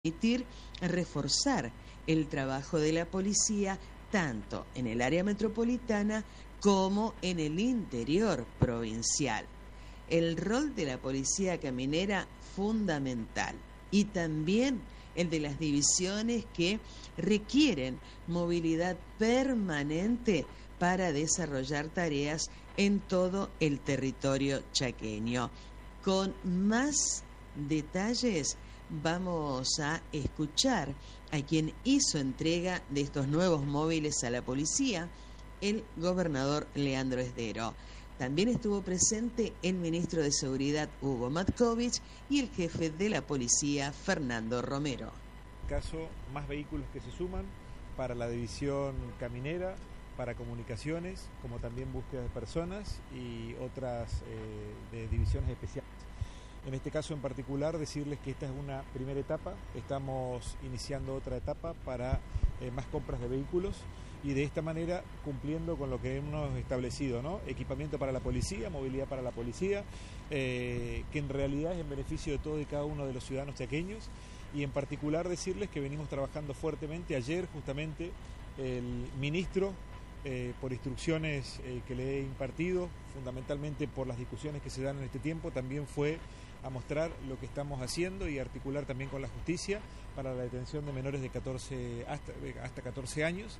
permitir reforzar el trabajo de la policía tanto en el área metropolitana como en el interior provincial. El rol de la policía caminera fundamental y también el de las divisiones que requieren movilidad permanente para desarrollar tareas en todo el territorio chaqueño. Con más detalles vamos a escuchar a quien hizo entrega de estos nuevos móviles a la policía, el gobernador Leandro Esdero. También estuvo presente el ministro de Seguridad Hugo Matkovich y el jefe de la policía Fernando Romero. En este caso, más vehículos que se suman para la división caminera, para comunicaciones, como también búsqueda de personas y otras de divisiones especiales. En este caso en particular, decirles que esta es una primera etapa, estamos iniciando otra etapa para más compras de vehículos y de esta manera cumpliendo con lo que hemos establecido, ¿no? Equipamiento para la policía, movilidad para la policía, que en realidad es en beneficio de todos y cada uno de los ciudadanos chaqueños, y en particular decirles que venimos trabajando fuertemente. Ayer justamente el ministro, por instrucciones que le he impartido, fundamentalmente por las discusiones que se dan en este tiempo, también fue a mostrar lo que estamos haciendo y articular también con la justicia para la detención de menores de 14 hasta 14 años,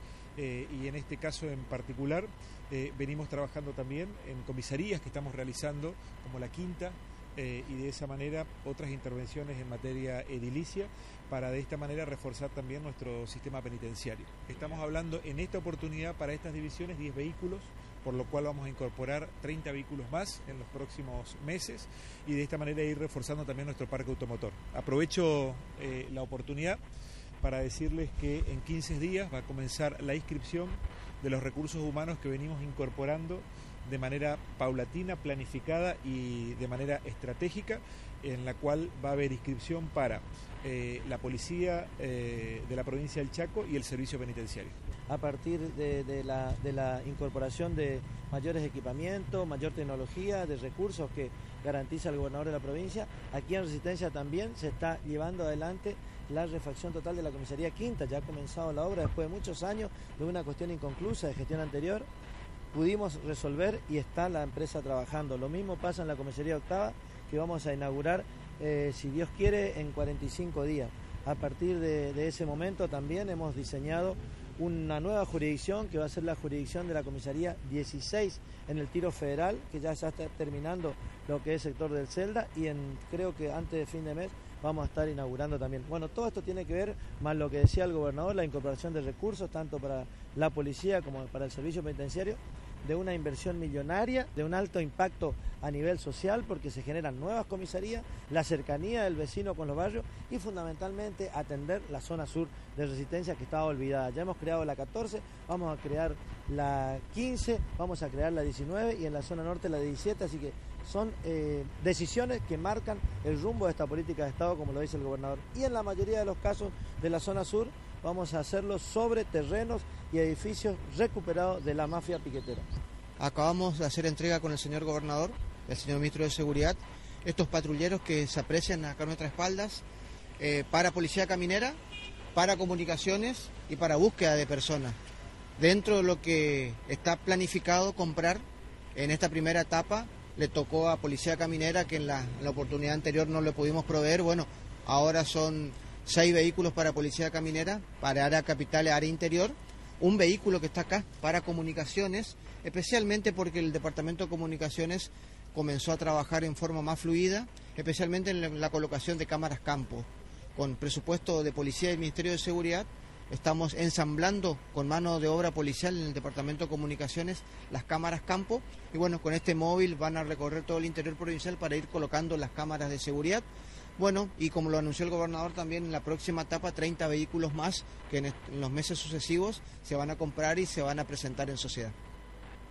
y en este caso en particular venimos trabajando también en comisarías que estamos realizando como la Quinta, y de esa manera otras intervenciones en materia edilicia para de esta manera reforzar también nuestro sistema penitenciario. Estamos hablando en esta oportunidad para estas divisiones 10 vehículos, por lo cual vamos a incorporar 30 vehículos más en los próximos meses y de esta manera ir reforzando también nuestro parque automotor. Aprovecho la oportunidad para decirles que en 15 días va a comenzar la inscripción de los recursos humanos que venimos incorporando de manera paulatina, planificada y de manera estratégica, en la cual va a haber inscripción para la policía de la provincia del Chaco y el servicio penitenciario. A partir de la incorporación de mayores equipamientos, mayor tecnología, de recursos que garantiza el gobernador de la provincia, aquí en Resistencia también se está llevando adelante la refacción total de la comisaría Quinta. Ya ha comenzado la obra después de muchos años de una cuestión inconclusa de gestión anterior. Pudimos resolver y está la empresa trabajando. Lo mismo pasa en la comisaría octava, que vamos a inaugurar, si Dios quiere, en 45 días. A partir de ese momento también hemos diseñado una nueva jurisdicción que va a ser la jurisdicción de la comisaría 16 en el Tiro Federal, que ya está terminando lo que es sector del Celda, y creo que antes de fin de mes vamos a estar inaugurando también. Bueno, todo esto tiene que ver, más lo que decía el gobernador, la incorporación de recursos, tanto para la policía como para el servicio penitenciario, de una inversión millonaria, de un alto impacto a nivel social, porque se generan nuevas comisarías, la cercanía del vecino con los barrios y fundamentalmente atender la zona sur de Resistencia, que estaba olvidada. Ya hemos creado la 14, vamos a crear la 15, vamos a crear la 19 y en la zona norte la 17, así que son decisiones que marcan el rumbo de esta política de Estado, como lo dice el gobernador. Y en la mayoría de los casos de la zona sur vamos a hacerlo sobre terrenos y edificios recuperados de la mafia piquetera. Acabamos de hacer entrega con el señor gobernador, el señor ministro de Seguridad, estos patrulleros que se aprecian acá a nuestras espaldas, para policía caminera, para comunicaciones y para búsqueda de personas. Dentro de lo que está planificado comprar en esta primera etapa, le tocó a policía caminera, que en la oportunidad anterior no le pudimos proveer. Bueno, ahora son 6 vehículos para policía caminera, para área capital y área interior, un vehículo que está acá para comunicaciones, especialmente porque el departamento de comunicaciones comenzó a trabajar en forma más fluida, especialmente en la colocación de cámaras campo. Con presupuesto de policía y el Ministerio de Seguridad estamos ensamblando con mano de obra policial en el departamento de comunicaciones las cámaras campo, y bueno, con este móvil van a recorrer todo el interior provincial para ir colocando las cámaras de seguridad. Bueno, y como lo anunció el gobernador también, en la próxima etapa 30 vehículos más que en los meses sucesivos se van a comprar y se van a presentar en sociedad.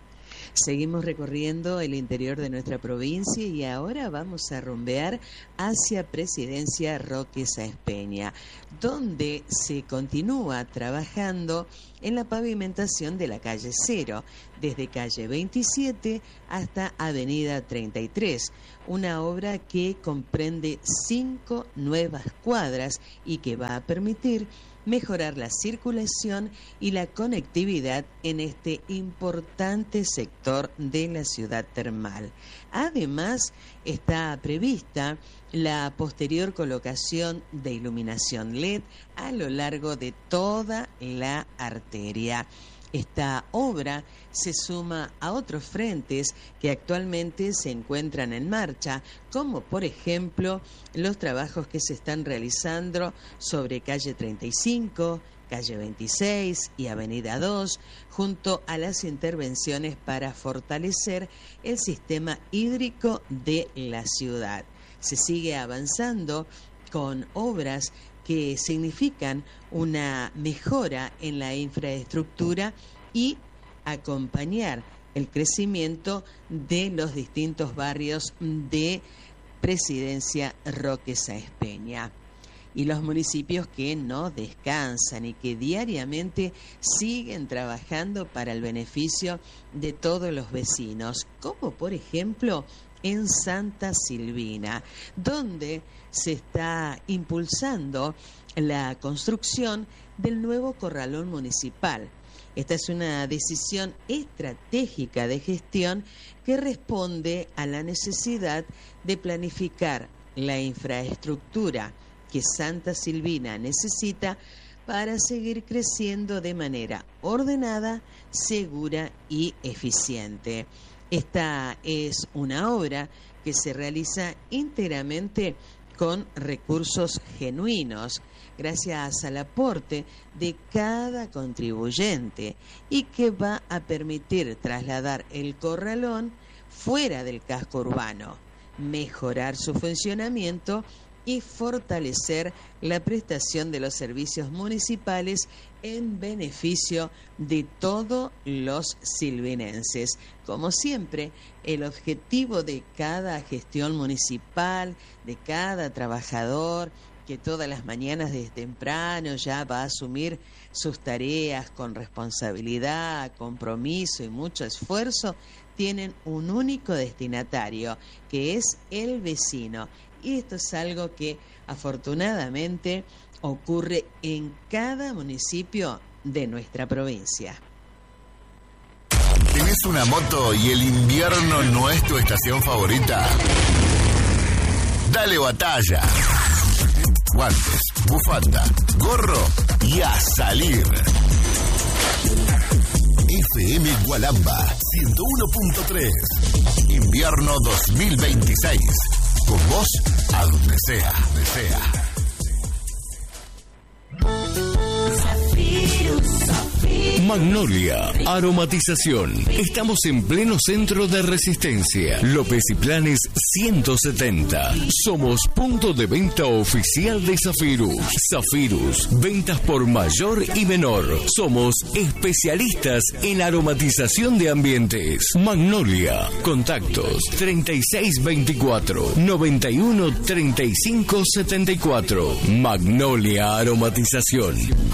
Seguimos recorriendo el interior de nuestra provincia y ahora vamos a rumbear hacia Presidencia Roque Sáenz Peña, donde se continúa trabajando en la pavimentación de la calle 0, desde calle 27 hasta avenida 33, una obra que comprende 5 nuevas cuadras y que va a permitir mejorar la circulación y la conectividad en este importante sector de la ciudad termal. Además, está prevista la posterior colocación de iluminación LED a lo largo de toda la arteria. Esta obra se suma a otros frentes que actualmente se encuentran en marcha, como por ejemplo los trabajos que se están realizando sobre calle 35, calle 26 y avenida 2, junto a las intervenciones para fortalecer el sistema hídrico de la ciudad. Se sigue avanzando con obras que significan una mejora en la infraestructura y acompañar el crecimiento de los distintos barrios de Presidencia Roque Sáenz Peña. Y los municipios que no descansan y que diariamente siguen trabajando para el beneficio de todos los vecinos, como por ejemplo en Santa Silvina, donde se está impulsando la construcción del nuevo corralón municipal. Esta es una decisión estratégica de gestión que responde a la necesidad de planificar la infraestructura que Santa Silvina necesita para seguir creciendo de manera ordenada, segura y eficiente. Esta es una obra que se realiza íntegramente con recursos genuinos, gracias al aporte de cada contribuyente y que va a permitir trasladar el corralón fuera del casco urbano, mejorar su funcionamiento y fortalecer la prestación de los servicios municipales en beneficio de todos los silvinenses. Como siempre, el objetivo de cada gestión municipal, de cada trabajador, que todas las mañanas desde temprano ya va a asumir sus tareas con responsabilidad, compromiso y mucho esfuerzo, tienen un único destinatario, que es el vecino. Y esto es algo que afortunadamente ocurre en cada municipio de nuestra provincia. ¿Tenés una moto y el invierno no es tu estación favorita? Dale batalla. Guantes, bufanda, gorro y a salir. FM Gualamba 101.3. Invierno 2026. Con vos a donde sea, Magnolia Aromatización. Estamos en pleno centro de Resistencia. López y Planes 170. Somos punto de venta oficial de Zafirus. Zafirus, ventas por mayor y menor. Somos especialistas en aromatización de ambientes. Magnolia. Contactos 3624 91 35 74. Magnolia Aromatización.